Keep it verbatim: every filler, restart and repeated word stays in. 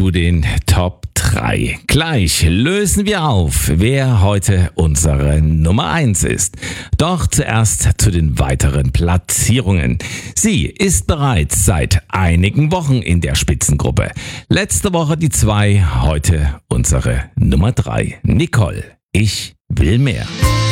zu den Top drei. Gleich lösen wir auf, wer heute unsere Nummer eins ist. Doch zuerst zu den weiteren Platzierungen. Sie ist bereits seit einigen Wochen in der Spitzengruppe. Letzte Woche die zwei, heute unsere Nummer drei. Nicole, ich will mehr.